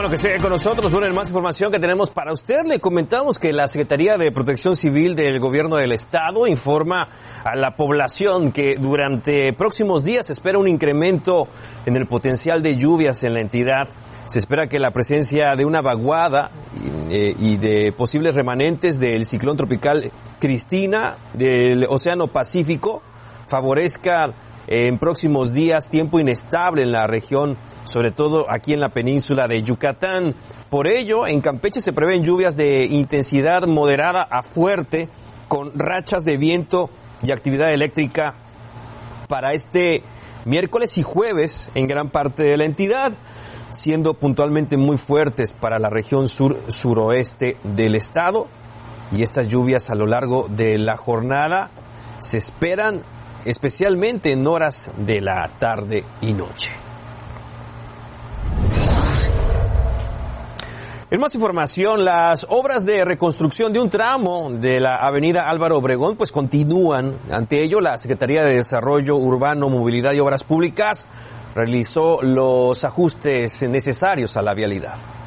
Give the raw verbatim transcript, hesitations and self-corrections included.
bueno que esté con nosotros. Bueno, en más información que tenemos para usted, le comentamos que la Secretaría de Protección Civil del Gobierno del Estado informa a la población que durante próximos días se espera un incremento en el potencial de lluvias en la entidad. Se espera que la presencia de una vaguada y, eh, y de posibles remanentes del ciclón tropical Cristina del Océano Pacífico favorezca en próximos días tiempo inestable en la región, sobre todo aquí en la península de Yucatán. Por ello, en Campeche se prevén lluvias de intensidad moderada a fuerte, con rachas de viento y actividad eléctrica para este miércoles y jueves en gran parte de la entidad, siendo puntualmente muy fuertes para la región sur-suroeste del estado. Y estas lluvias a lo largo de la jornada se esperan especialmente en horas de la tarde y noche. En más información, las obras de reconstrucción de un tramo de la avenida Álvaro Obregón pues continúan. Ante ello, la Secretaría de Desarrollo Urbano, Movilidad y Obras Públicas realizó los ajustes necesarios a la vialidad.